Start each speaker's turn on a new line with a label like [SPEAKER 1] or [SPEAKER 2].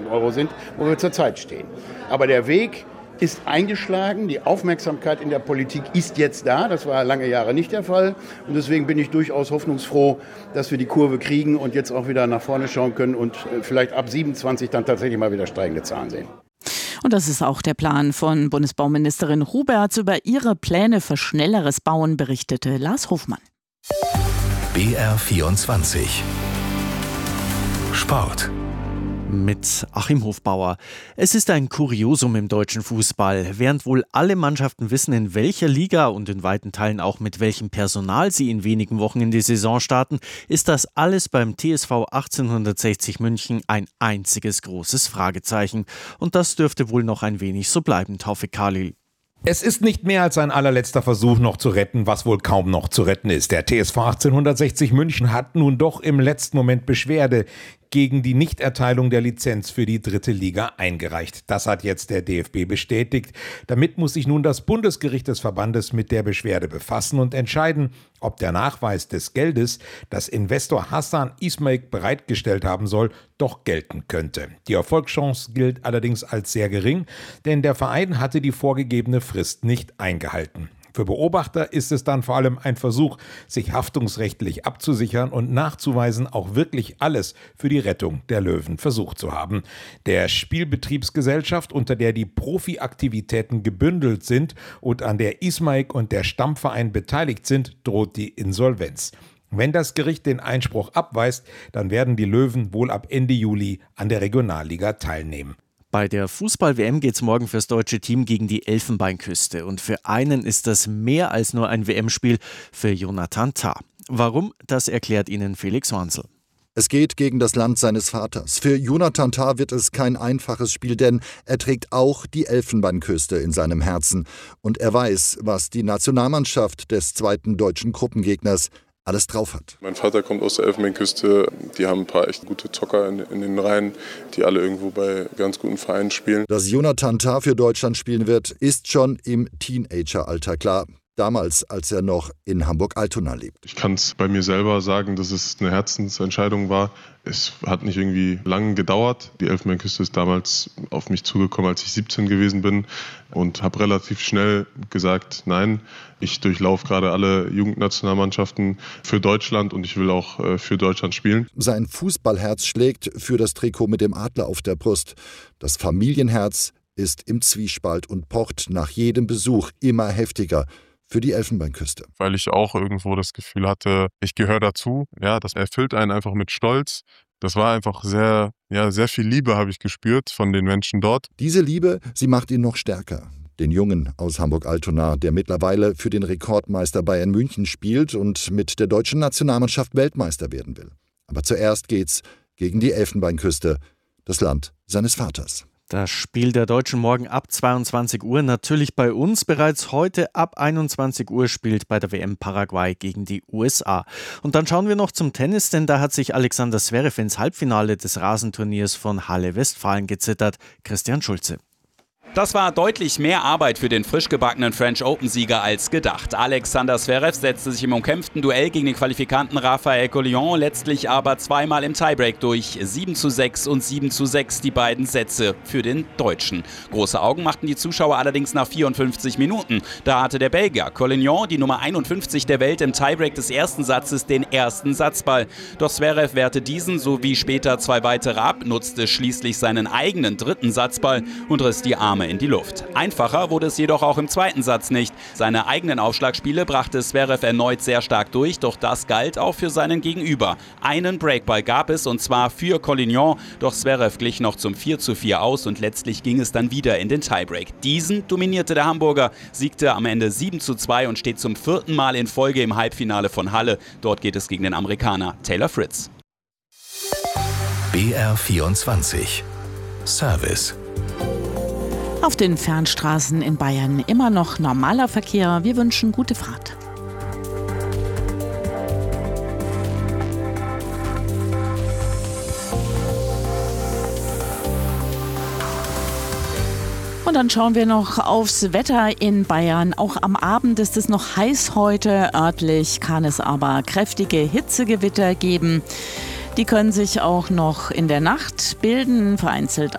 [SPEAKER 1] Euro sind, wo wir zurzeit stehen. Aber der Weg ist eingeschlagen. Die Aufmerksamkeit in der Politik ist jetzt da. Das war lange Jahre nicht der Fall. Und deswegen bin ich durchaus hoffnungsfroh, dass wir die Kurve kriegen und jetzt auch wieder nach vorne schauen können und vielleicht ab 27 dann tatsächlich mal wieder steigende Zahlen sehen.
[SPEAKER 2] Und das ist auch der Plan von Bundesbauministerin Huberts. Über ihre Pläne für schnelleres Bauen berichtete Lars Hofmann.
[SPEAKER 3] BR24 Sport.
[SPEAKER 4] Mit Achim Hofbauer. Es ist ein Kuriosum im deutschen Fußball. Während wohl alle Mannschaften wissen, in welcher Liga und in weiten Teilen auch mit welchem Personal sie in wenigen Wochen in die Saison starten, ist das alles beim TSV 1860 München ein einziges großes Fragezeichen. Und das dürfte wohl noch ein wenig so bleiben, Taufik Khalil.
[SPEAKER 5] Es ist nicht mehr als ein allerletzter Versuch noch zu retten, was wohl kaum noch zu retten ist. Der TSV 1860 München hat nun doch im letzten Moment Beschwerde gegen die Nichterteilung der Lizenz für die 3. Liga eingereicht. Das hat jetzt der DFB bestätigt. Damit muss sich nun das Bundesgericht des Verbandes mit der Beschwerde befassen und entscheiden, ob der Nachweis des Geldes, das Investor Hassan Ismaik bereitgestellt haben soll, doch gelten könnte. Die Erfolgschance gilt allerdings als sehr gering, denn der Verein hatte die vorgegebene Frist nicht eingehalten. Für Beobachter ist es dann vor allem ein Versuch, sich haftungsrechtlich abzusichern und nachzuweisen, auch wirklich alles für die Rettung der Löwen versucht zu haben. Der Spielbetriebsgesellschaft, unter der die Profiaktivitäten gebündelt sind und an der Ismaik und der Stammverein beteiligt sind, droht die Insolvenz. Wenn das Gericht den Einspruch abweist, dann werden die Löwen wohl ab Ende Juli an der Regionalliga teilnehmen.
[SPEAKER 4] Bei der Fußball-WM geht's morgen fürs deutsche Team gegen die Elfenbeinküste. Und für einen ist das mehr als nur ein WM-Spiel, für Jonathan Tah. Warum? Das erklärt Ihnen Felix Wanzel.
[SPEAKER 6] Es geht gegen das Land seines Vaters. Für Jonathan Tah wird es kein einfaches Spiel, denn er trägt auch die Elfenbeinküste in seinem Herzen. Und er weiß, was die Nationalmannschaft des zweiten deutschen Gruppengegners alles drauf hat.
[SPEAKER 7] Mein Vater kommt aus der Elfenbeinküste. Die haben ein paar echt gute Zocker in den Reihen, die alle irgendwo bei ganz guten Vereinen spielen.
[SPEAKER 6] Dass Jonathan Tah für Deutschland spielen wird, ist schon im Teenageralter klar. Damals, als er noch in Hamburg-Altona lebt.
[SPEAKER 7] Ich kann es bei mir selber sagen, dass es eine Herzensentscheidung war. Es hat nicht irgendwie lange gedauert. Die Elfenbeinküste ist damals auf mich zugekommen, als ich 17 gewesen bin und habe relativ schnell gesagt, nein, ich durchlaufe gerade alle Jugendnationalmannschaften für Deutschland und ich will auch für Deutschland spielen.
[SPEAKER 6] Sein Fußballherz schlägt für das Trikot mit dem Adler auf der Brust. Das Familienherz ist im Zwiespalt und pocht nach jedem Besuch immer heftiger für die Elfenbeinküste.
[SPEAKER 7] Weil ich auch irgendwo das Gefühl hatte, ich gehöre dazu. Ja, das erfüllt einen einfach mit Stolz. Das war einfach sehr viel Liebe habe ich gespürt von den Menschen dort.
[SPEAKER 6] Diese Liebe, sie macht ihn noch stärker. Den Jungen aus Hamburg-Altona, der mittlerweile für den Rekordmeister Bayern München spielt und mit der deutschen Nationalmannschaft Weltmeister werden will. Aber zuerst geht's gegen die Elfenbeinküste, das Land seines Vaters.
[SPEAKER 4] Das Spiel der Deutschen morgen ab 22 Uhr, natürlich bei uns. Bereits heute ab 21 Uhr spielt bei der WM Paraguay gegen die USA. Und dann schauen wir noch zum Tennis, denn da hat sich Alexander Zverev ins Halbfinale des Rasenturniers von Halle Westfalen gezittert. Christian Schulze.
[SPEAKER 8] Das war deutlich mehr Arbeit für den frisch gebackenen French Open-Sieger als gedacht. Alexander Zverev setzte sich im umkämpften Duell gegen den Qualifikanten Raphael Collin letztlich aber zweimal im Tiebreak durch. 7:6 und 7:6 die beiden Sätze für den Deutschen. Große Augen machten die Zuschauer allerdings nach 54 Minuten. Da hatte der Belgier Collin, die Nummer 51 der Welt, im Tiebreak des ersten Satzes den ersten Satzball. Doch Zverev wehrte diesen sowie später zwei weitere ab, nutzte schließlich seinen eigenen dritten Satzball und riss die Arme in die Luft. Einfacher wurde es jedoch auch im zweiten Satz nicht. Seine eigenen Aufschlagspiele brachte Zverev erneut sehr stark durch, doch das galt auch für seinen Gegenüber. Einen Breakball gab es und zwar für Collin, doch Zverev glich noch zum 4:4 aus und letztlich ging es dann wieder in den Tiebreak. Diesen dominierte der Hamburger, siegte am Ende 7:2 und steht zum 4. Mal in Folge im Halbfinale von Halle. Dort geht es gegen den Amerikaner Taylor Fritz.
[SPEAKER 3] BR24 Service.
[SPEAKER 2] Auf den Fernstraßen in Bayern immer noch normaler Verkehr. Wir wünschen gute Fahrt. Und dann schauen wir noch aufs Wetter in Bayern. Auch am Abend ist es noch heiß heute. Örtlich kann es aber kräftige Hitzegewitter geben. Die können sich auch noch in der Nacht bilden, vereinzelt